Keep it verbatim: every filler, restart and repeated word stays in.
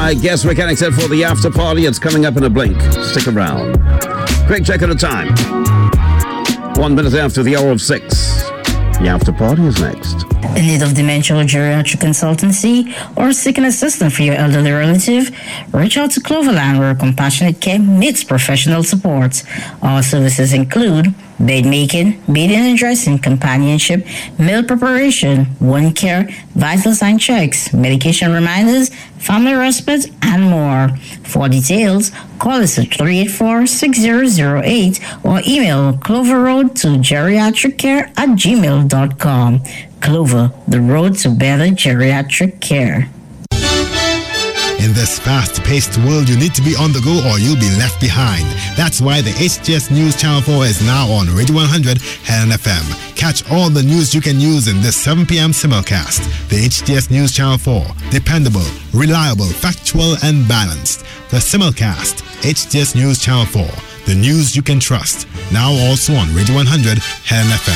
I guess we're connected for the after party. It's coming up in a blink. Stick around. Quick check of the time. One minute after the hour of six. The after party is next. In need of dementia or geriatric consultancy or seeking assistance for your elderly relative? Reach out to Cloverland, where compassionate care meets professional support. Our services include bed making, bathing and dressing, companionship, meal preparation, wound care, vital sign checks, medication reminders, family respite, and more. For details, call us at three eight four, six zero zero eight or email cloverroad to geriatriccare at gmail dot com. Clover, the road to better geriatric care. In this fast-paced world, you need to be on the go or you'll be left behind. That's why the H T S News Channel four is now on Radio one hundred Helen F M. Catch all the news you can use in this seven p.m. simulcast. The H T S News Channel four. Dependable, reliable, factual, and balanced. The simulcast. H T S News Channel four. The news you can trust. Now also on Radio one hundred Helen F M.